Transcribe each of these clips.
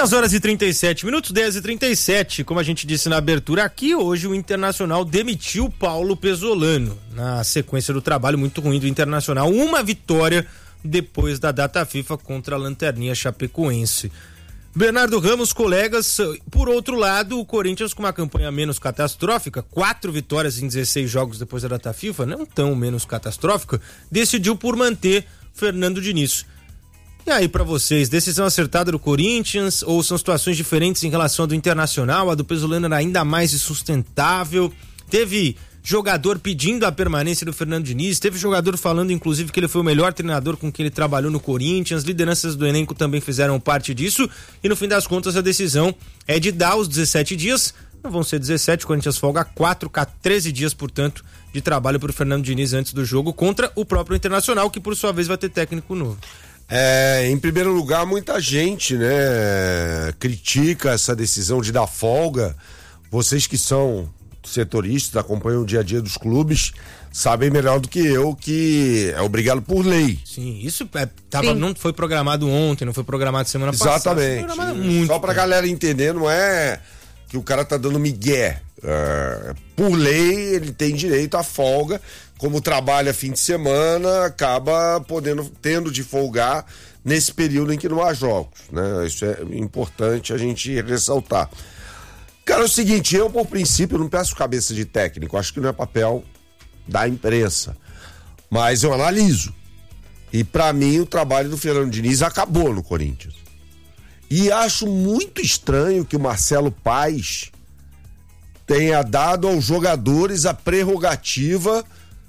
10h37, 10h37, como a gente disse na abertura aqui, hoje o Internacional demitiu Paulo Pesolano, na sequência do trabalho muito ruim do Internacional, uma vitória depois da data FIFA contra a Lanterninha Chapecoense. Bernardo Ramos, colegas, por outro lado, o Corinthians com uma campanha menos catastrófica, 4 vitórias em 16 jogos depois da data FIFA, não tão menos catastrófica, decidiu por manter Fernando Diniz. E aí, pra vocês, decisão acertada do Corinthians ou são situações diferentes em relação ao do Internacional? A do Pesolano era ainda mais insustentável. Teve jogador pedindo a permanência do Fernando Diniz, teve jogador falando, inclusive, que ele foi o melhor treinador com quem ele trabalhou no Corinthians, lideranças do elenco também fizeram parte disso, e no fim das contas a decisão é de dar os 17 dias, não vão ser 17, o Corinthians folga 13 dias, portanto, de trabalho pro Fernando Diniz antes do jogo contra o próprio Internacional, que por sua vez vai ter técnico novo. Em primeiro lugar, muita gente, né, critica essa decisão de dar folga. Vocês que são setoristas, acompanham o dia a dia dos clubes, sabem melhor do que eu que é obrigado por lei. Sim, isso não foi programado ontem, não foi programado semana passada. Exatamente. Só pra galera entender, não é que o cara tá dando migué. Por lei, ele tem direito à folga. Como trabalha fim de semana, acaba tendo de folgar nesse período em que não há jogos, né? Isso é importante a gente ressaltar. Cara, é o seguinte, eu por princípio não peço cabeça de técnico, acho que não é papel da imprensa, mas eu analiso. E pra mim o trabalho do Fernando Diniz acabou no Corinthians. E acho muito estranho que o Marcelo Paes tenha dado aos jogadores a prerrogativa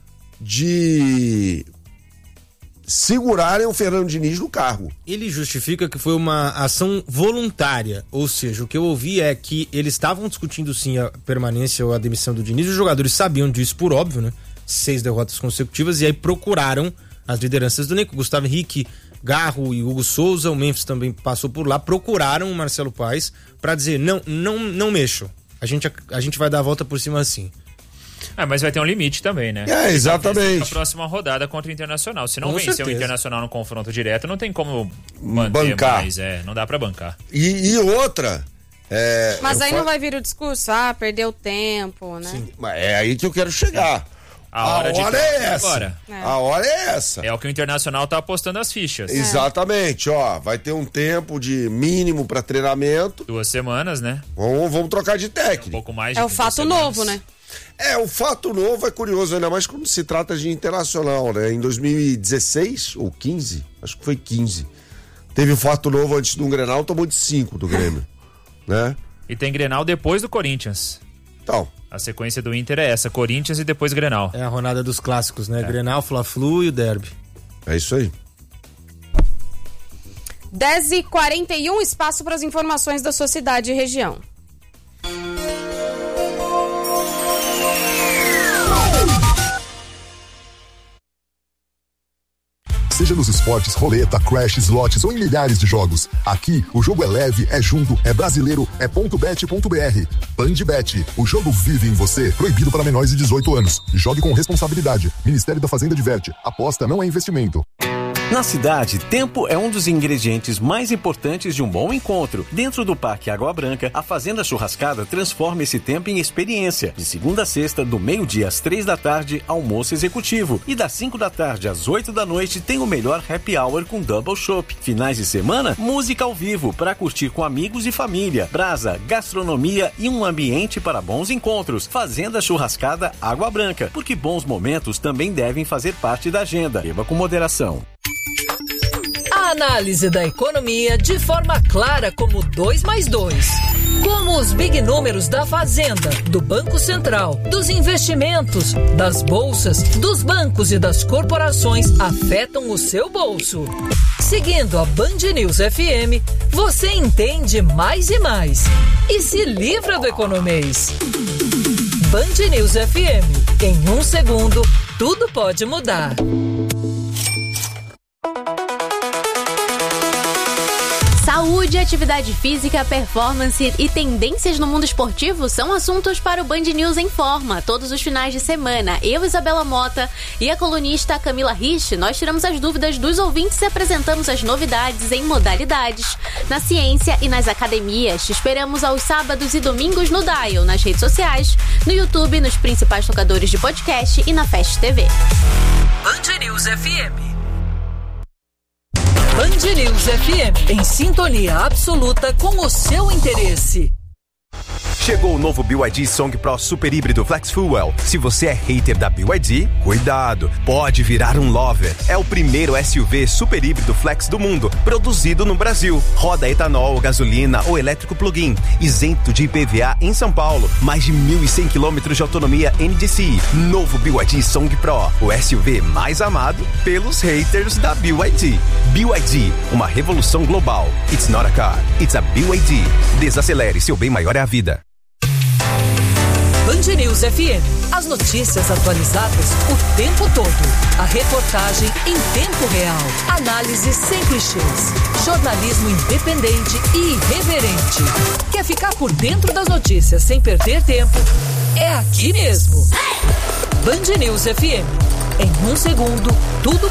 de segurarem o Fernando Diniz no cargo. Ele justifica que foi uma ação voluntária, ou seja, o que eu ouvi é que eles estavam discutindo sim a permanência ou a demissão do Diniz, os jogadores sabiam disso por óbvio, né? 6 derrotas consecutivas, e aí procuraram as lideranças do Nico, Gustavo Henrique, Garro e Hugo Souza, o Memphis também passou por lá, procuraram o Marcelo Paes para dizer, não mexam, a gente vai dar a volta por cima assim. Mas vai ter um limite também, né? Exatamente. A próxima rodada contra o Internacional. Se não vencer o Internacional no confronto direto, não tem como manter bancar. Mais. Não dá pra bancar. E outra... Mas aí não vai vir o discurso, perdeu tempo, né? Sim, mas é aí que eu quero chegar. A hora é essa. Agora. A hora é essa. É o que o Internacional tá apostando as fichas. Exatamente, vai ter um tempo de mínimo pra treinamento. 2 semanas, né? Vamos trocar de técnico. Um pouco mais de o fato novo, né? O fato novo é curioso, ainda mais quando se trata de Internacional, né? Em 2016 ou 15, acho que foi 15, teve o fato novo antes do Grenal, tomou de 5 do Grêmio, né? E tem Grenal depois do Corinthians. Então, a sequência do Inter é essa, Corinthians e depois Grenal. É a rodada dos clássicos, né? Grenal, Fla-Flu e o Derby. É isso aí. 10h41, espaço para as informações da sua cidade e região. Seja nos esportes, roleta, crash, slots ou em milhares de jogos. Aqui, o jogo é leve, é junto, é brasileiro, é .bet.br. PandeBet, o jogo vive em você. Proibido para menores de 18 anos. Jogue com responsabilidade. Ministério da Fazenda diverte. Aposta não é investimento. Na cidade, tempo é um dos ingredientes mais importantes de um bom encontro. Dentro do Parque Água Branca, a Fazenda Churrascada transforma esse tempo em experiência. De segunda a sexta, do meio-dia às 3 da tarde, almoço executivo. E das 5 da tarde às 8 da noite, tem o melhor happy hour com double chopp. Finais de semana, música ao vivo para curtir com amigos e família. Brasa, gastronomia e um ambiente para bons encontros. Fazenda Churrascada Água Branca, porque bons momentos também devem fazer parte da agenda. Beba com moderação. A análise da economia de forma clara como 2 mais 2. Como os big números da Fazenda, do Banco Central, dos investimentos, das bolsas, dos bancos e das corporações afetam o seu bolso. Seguindo a Band News FM, você entende mais e mais. E se livra do economês. Band News FM. Em 1 segundo, tudo pode mudar. Saúde, atividade física, performance e tendências no mundo esportivo são assuntos para o Band News em Forma. Todos os finais de semana, eu, Isabela Mota, e a colunista Camila Rich, nós tiramos as dúvidas dos ouvintes e apresentamos as novidades em modalidades, na ciência e nas academias. Te esperamos aos sábados e domingos no Dial, nas redes sociais, no YouTube, nos principais tocadores de podcast e na Fast TV. Band News FM. Band News FM, em sintonia absoluta com o seu interesse. Chegou o novo BYD Song Pro Super Híbrido Flex Fuel. Se você é hater da BYD, cuidado, pode virar um lover. É o primeiro SUV super híbrido flex do mundo, produzido no Brasil. Roda etanol, gasolina ou elétrico plug-in, isento de IPVA em São Paulo. Mais de 1.100 km de autonomia NDCi. Novo BYD Song Pro, o SUV mais amado pelos haters da BYD. BYD, uma revolução global. It's not a car, it's a BYD. Desacelere, seu bem maior é a vida. Band News FM. As notícias atualizadas o tempo todo. A reportagem em tempo real. Análise sem clichês. Jornalismo independente e irreverente. Quer ficar por dentro das notícias sem perder tempo? É aqui mesmo. Band News FM. Em um segundo, tudo